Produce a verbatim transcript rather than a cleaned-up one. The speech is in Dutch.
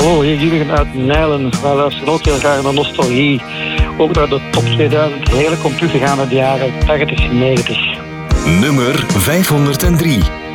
Hallo, hier Jurgen uit Nijlen. Wij luisteren ook heel graag naar nostalgie. Ook naar de top tweeduizend. Heerlijk om terug te gaan naar de jaren tachtig, negentig. Nummer vijfhonderddrie.